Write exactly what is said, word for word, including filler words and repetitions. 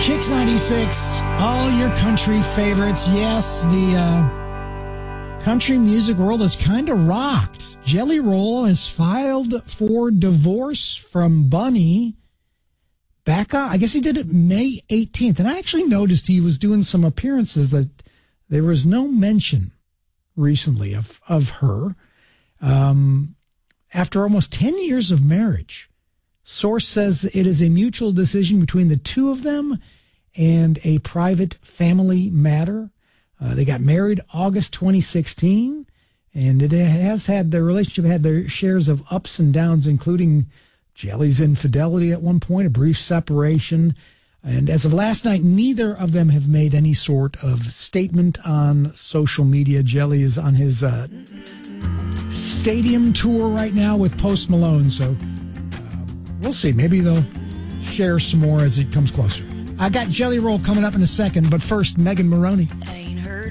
Kicks ninety-six, all your country favorites. Yes, the uh, country music world is kind of rocked. Jelly Roll has filed for divorce from Bunny back on, I guess he did it May eighteenth. And I actually noticed he was doing some appearances that there was no mention recently of, of her. Um, after almost ten years of marriage, source says it is a mutual decision between the two of them and a private family matter. Uh, they got married August twenty sixteen, and it has had, their relationship had their shares of ups and downs, including Jelly's infidelity at one point, a brief separation. And as of last night, neither of them have made any sort of statement on social media. Jelly is on his uh, stadium tour right now with Post Malone, so we'll see. Maybe they'll share some more as it comes closer. I got Jelly Roll coming up in a second, but first, Megan Maroney.